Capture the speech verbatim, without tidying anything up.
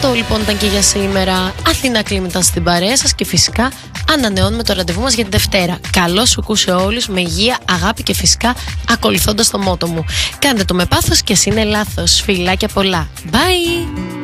Αυτό λοιπόν ήταν και για σήμερα. Αθηνά Κλίμ ήταν στην παρέα σας και φυσικά ανανεώνουμε το ραντεβού μας για τη Δευτέρα. Καλό σουκού σε όλους, με υγεία, αγάπη και φυσικά ακολουθώντας το μότο μου. Κάντε το με πάθος και ας είναι λάθος. Φιλάκια πολλά. Bye!